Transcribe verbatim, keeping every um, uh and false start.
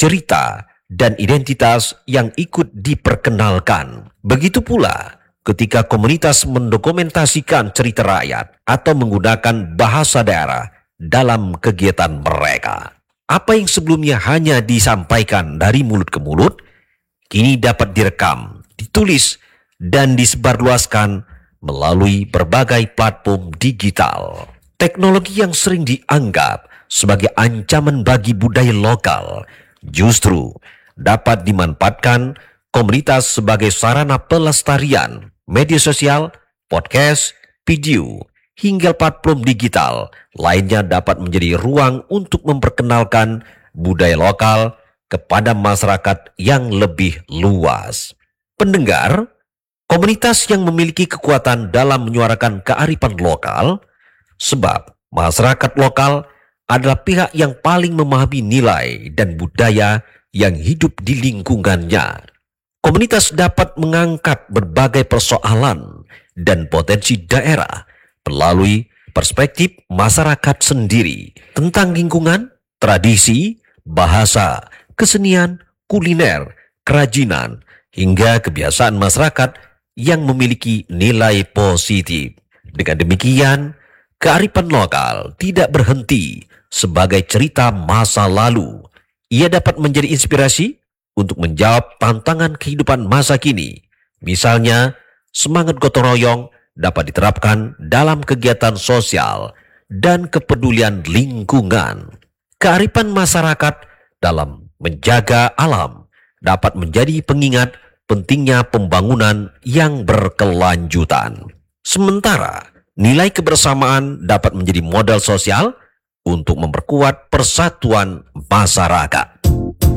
cerita, dan identitas yang ikut diperkenalkan. Begitu pula ketika komunitas mendokumentasikan cerita rakyat atau menggunakan bahasa daerah dalam kegiatan mereka. Apa yang sebelumnya hanya disampaikan dari mulut ke mulut, kini dapat direkam, ditulis, dan disebarluaskan melalui berbagai platform digital. Teknologi yang sering dianggap sebagai ancaman bagi budaya lokal justru dapat dimanfaatkan komunitas sebagai sarana pelestarian. Media sosial, podcast, video, hingga platform digital lainnya dapat menjadi ruang untuk memperkenalkan budaya lokal kepada masyarakat yang lebih luas. Pendengar, komunitas yang memiliki kekuatan dalam menyuarakan kearifan lokal, sebab masyarakat lokal adalah pihak yang paling memahami nilai dan budaya yang hidup di lingkungannya. Komunitas dapat mengangkat berbagai persoalan dan potensi daerah melalui perspektif masyarakat sendiri tentang lingkungan, tradisi, bahasa, kesenian, kuliner, kerajinan, hingga kebiasaan masyarakat yang memiliki nilai positif. Dengan demikian, kearifan lokal tidak berhenti sebagai cerita masa lalu. Ia dapat menjadi inspirasi untuk menjawab tantangan kehidupan masa kini. Misalnya, semangat gotong royong dapat diterapkan dalam kegiatan sosial dan kepedulian lingkungan. Kearifan masyarakat dalam menjaga alam dapat menjadi pengingat pentingnya pembangunan yang berkelanjutan. Sementara, nilai kebersamaan dapat menjadi modal sosial untuk memperkuat persatuan masyarakat.